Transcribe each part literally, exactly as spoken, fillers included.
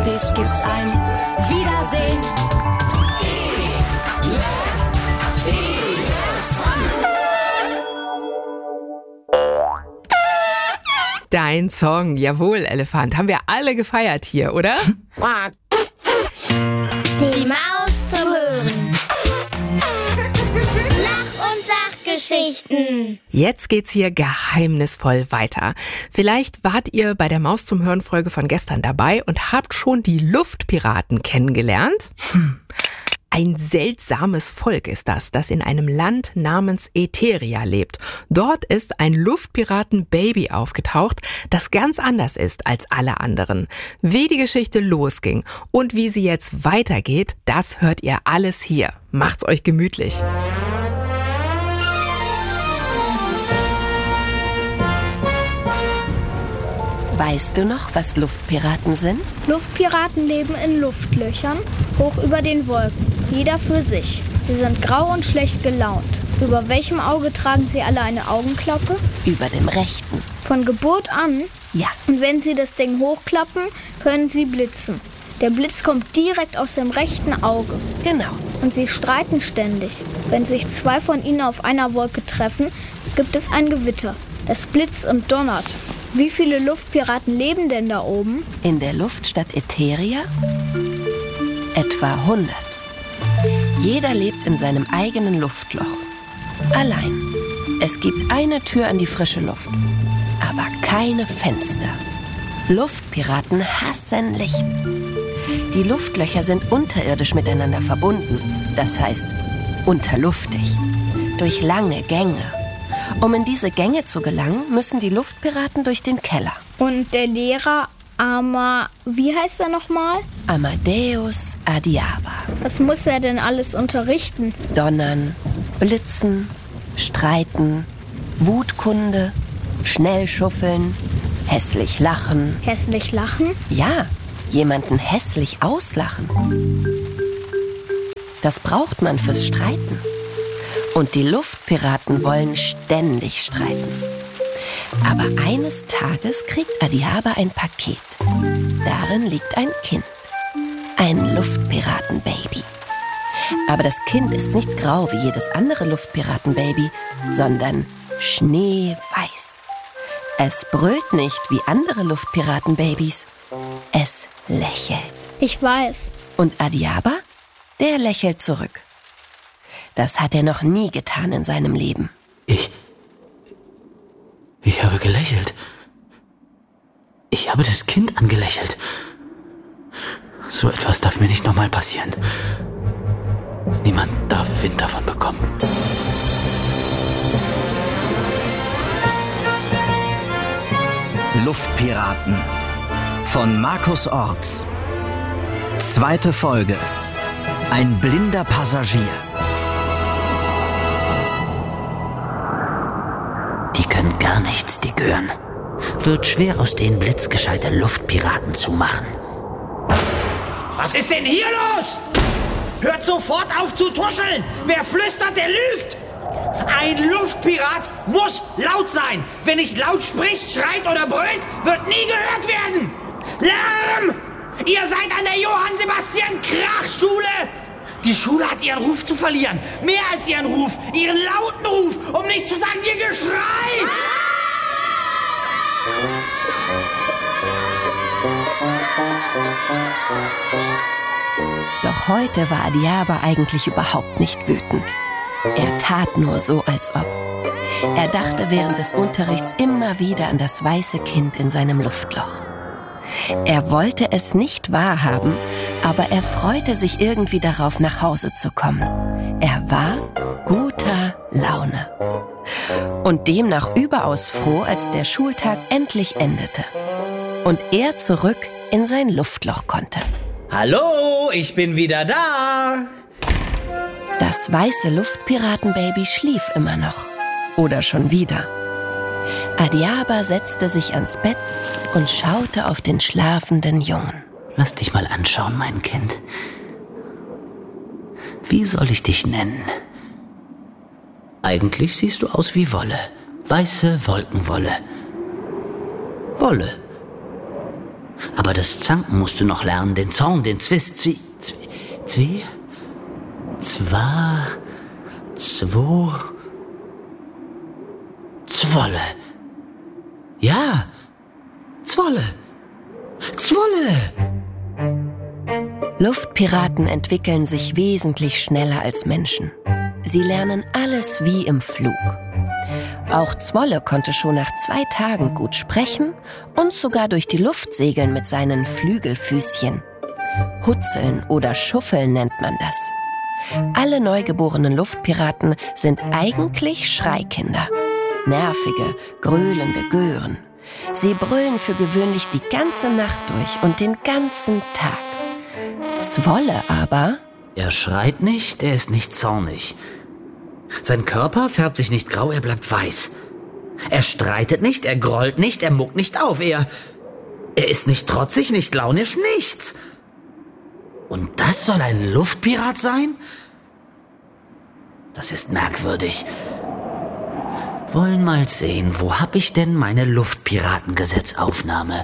dich gibt's ein Wiedersehen. Dein Song, jawohl, Elefant. Haben wir alle gefeiert hier, oder? Die Maus zum Hören. Lach- und Sachgeschichten. Jetzt geht's hier geheimnisvoll weiter. Vielleicht wart ihr bei der Maus zum Hören Folge von gestern dabei und habt schon die Luftpiraten kennengelernt. Hm. Ein seltsames Volk ist das, das in einem Land namens Eteria lebt. Dort ist ein Luftpiraten-Baby aufgetaucht, das ganz anders ist als alle anderen. Wie die Geschichte losging und wie sie jetzt weitergeht, das hört ihr alles hier. Macht's euch gemütlich. Weißt du noch, was Luftpiraten sind? Luftpiraten leben in Luftlöchern, hoch über den Wolken, jeder für sich. Sie sind grau und schlecht gelaunt. Über welchem Auge tragen sie alle eine Augenklappe? Über dem rechten. Von Geburt an? Ja. Und wenn sie das Ding hochklappen, können sie blitzen. Der Blitz kommt direkt aus dem rechten Auge. Genau. Und sie streiten ständig. Wenn sich zwei von ihnen auf einer Wolke treffen, gibt es ein Gewitter. Es blitzt und donnert. Wie viele Luftpiraten leben denn da oben? In der Luftstadt Eteria? Etwa hundert. Jeder lebt in seinem eigenen Luftloch. Allein. Es gibt eine Tür an die frische Luft. Aber keine Fenster. Luftpiraten hassen Licht. Die Luftlöcher sind unterirdisch miteinander verbunden. Das heißt, unterluftig. Durch lange Gänge. Um in diese Gänge zu gelangen, müssen die Luftpiraten durch den Keller. Und der Lehrer Ama... Wie heißt er nochmal? Amadeus Adiaba. Was muss er denn alles unterrichten? Donnern, Blitzen, Streiten, Wutkunde, schnell schuffeln, hässlich lachen. Hässlich lachen? Ja, jemanden hässlich auslachen. Das braucht man fürs Streiten. Und die Luftpiraten wollen ständig streiten. Aber eines Tages kriegt Adiaba ein Paket. Darin liegt ein Kind. Ein Luftpiratenbaby. Aber das Kind ist nicht grau wie jedes andere Luftpiratenbaby, sondern schneeweiß. Es brüllt nicht wie andere Luftpiratenbabys. Es lächelt. Ich weiß. Und Adiaba, der lächelt zurück. Das hat er noch nie getan in seinem Leben. Ich... Ich habe gelächelt. Ich habe das Kind angelächelt. So etwas darf mir nicht nochmal passieren. Niemand darf Wind davon bekommen. Luftpiraten von Markus Orts. Zweite Folge. Ein blinder Passagier. Die können gar nichts, die Gören. Wird schwer, aus denen blitzgescheite Luftpiraten zu machen. Was ist denn hier los? Hört sofort auf zu tuscheln! Wer flüstert, der lügt! Ein Luftpirat muss laut sein! Wer nicht laut spricht, schreit oder brüllt, wird nie gehört werden! Lärm! Ihr seid an der Johann-Sebastian-Krach-Schule! Die Schule hat ihren Ruf zu verlieren. Mehr als ihren Ruf. Ihren lauten Ruf. Um nicht zu sagen, ihr Geschrei. Doch heute war Adiaba eigentlich überhaupt nicht wütend. Er tat nur so, als ob. Er dachte während des Unterrichts immer wieder an das weiße Kind in seinem Luftloch. Er wollte es nicht wahrhaben, aber er freute sich irgendwie darauf, nach Hause zu kommen. Er war guter Laune. Und demnach überaus froh, als der Schultag endlich endete. Und er zurück in sein Luftloch konnte. Hallo, ich bin wieder da. Das weiße Luftpiratenbaby schlief immer noch. Oder schon wieder. Adiaba setzte sich ans Bett und schaute auf den schlafenden Jungen. Lass dich mal anschauen, mein Kind. Wie soll ich dich nennen? Eigentlich siehst du aus wie Wolle. Weiße Wolkenwolle. Wolle. Aber das Zanken musst du noch lernen, den Zorn, den Zwist, Zwie... Zwie... Zwa... Zwo... Zwolle. Ja, Zwolle. Zwolle. Luftpiraten entwickeln sich wesentlich schneller als Menschen. Sie lernen alles wie im Flug. Auch Zwolle konnte schon nach zwei Tagen gut sprechen und sogar durch die Luft segeln mit seinen Flügelfüßchen. Hutzeln oder Schuffeln nennt man das. Alle neugeborenen Luftpiraten sind eigentlich Schreikinder. Nervige, gröhlende Gören. Sie brüllen für gewöhnlich die ganze Nacht durch und den ganzen Tag. Zwolle aber... Er schreit nicht, er ist nicht zornig. Sein Körper färbt sich nicht grau, er bleibt weiß. Er streitet nicht, er grollt nicht, er muckt nicht auf, er... Er ist nicht trotzig, nicht launisch, nichts. Und das soll ein Luftpirat sein? Das ist merkwürdig. Wollen mal sehen, wo hab ich denn meine Luftpiratengesetzaufnahme?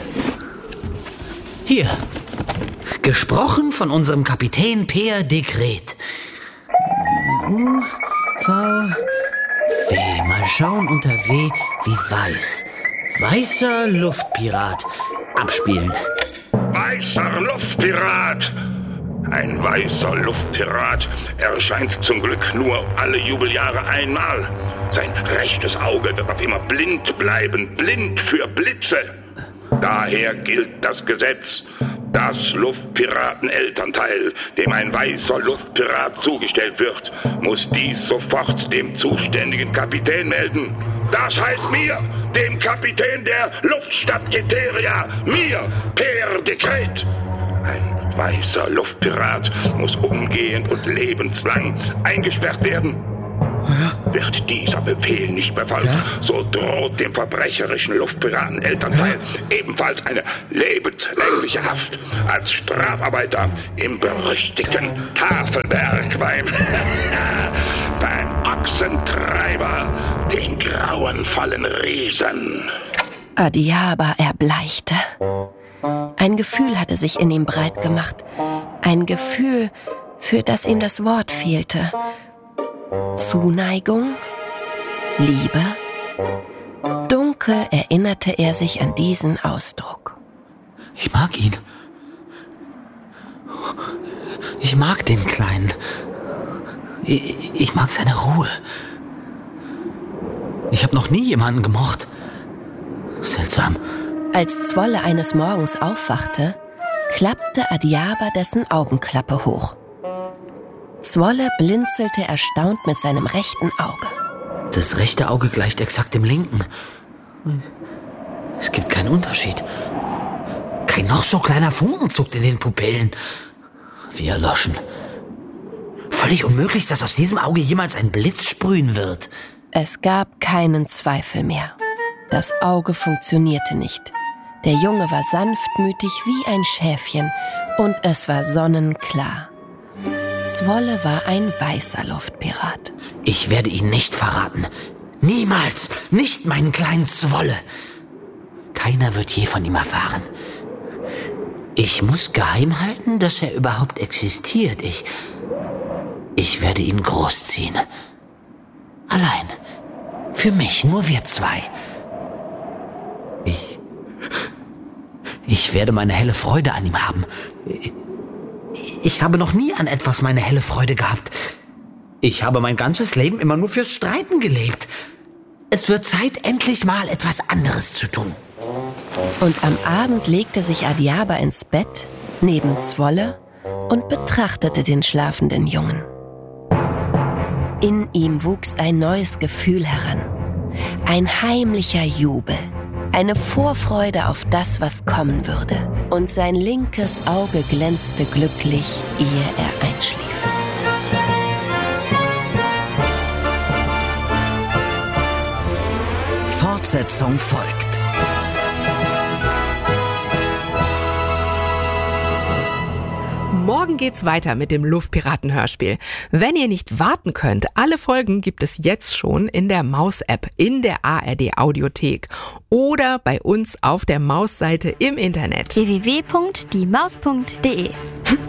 Hier. Gesprochen von unserem Kapitän per Dekret. U, V, W. Mal schauen unter W wie weiß. Weißer Luftpirat. Abspielen. Weißer Luftpirat. Ein weißer Luftpirat erscheint zum Glück nur alle Jubeljahre einmal. Sein rechtes Auge wird auf immer blind bleiben, blind für Blitze. Daher gilt das Gesetz. Das Luftpiraten-Elternteil, dem ein weißer Luftpirat zugestellt wird, muss dies sofort dem zuständigen Kapitän melden. Das heißt mir, dem Kapitän der Luftstadt Eteria, mir, per Dekret. Ein weißer Luftpirat muss umgehend und lebenslang eingesperrt werden. Ja. Wird dieser Befehl nicht befolgt, ja. so droht dem verbrecherischen Luftpiraten-Elternteil ja. ebenfalls eine lebenslängliche Haft als Strafarbeiter im berüchtigten Tafelberg beim, beim Ochsentreiber, den grauenvollen Riesen. Adiaba erbleichte. Ein Gefühl hatte sich in ihm breit gemacht. Ein Gefühl, für das ihm das Wort fehlte. Zuneigung? Liebe? Dunkel erinnerte er sich an diesen Ausdruck. Ich mag ihn. Ich mag den Kleinen. Ich, ich mag seine Ruhe. Ich habe noch nie jemanden gemocht. Seltsam. Als Zwolle eines Morgens aufwachte, klappte Adiaba dessen Augenklappe hoch. Zwolle blinzelte erstaunt mit seinem rechten Auge. Das rechte Auge gleicht exakt dem linken. Es gibt keinen Unterschied. Kein noch so kleiner Funken zuckt in den Pupillen. Wie erloschen. Völlig unmöglich, dass aus diesem Auge jemals ein Blitz sprühen wird. Es gab keinen Zweifel mehr. Das Auge funktionierte nicht. Der Junge war sanftmütig wie ein Schäfchen und es war sonnenklar. Zwolle war ein weißer Luftpirat. Ich werde ihn nicht verraten. Niemals. Nicht meinen kleinen Zwolle. Keiner wird je von ihm erfahren. Ich muss geheim halten, dass er überhaupt existiert. Ich... Ich werde ihn großziehen. Allein. Für mich, nur wir zwei. Ich... Ich werde meine helle Freude an ihm haben. Ich, ich habe noch nie an etwas meine helle Freude gehabt. Ich habe mein ganzes Leben immer nur fürs Streiten gelebt. Es wird Zeit, endlich mal etwas anderes zu tun. Und am Abend legte sich Adiaba ins Bett, neben Zwolle, und betrachtete den schlafenden Jungen. In ihm wuchs ein neues Gefühl heran. Ein heimlicher Jubel. Eine Vorfreude auf das, was kommen würde. Und sein linkes Auge glänzte glücklich, ehe er einschlief. Fortsetzung folgt. Morgen geht's weiter mit dem Luftpiraten-Hörspiel. Wenn ihr nicht warten könnt, alle Folgen gibt es jetzt schon in der Maus-App, in der A R D-Audiothek oder bei uns auf der Maus-Seite im Internet. w w w punkt die maus punkt d e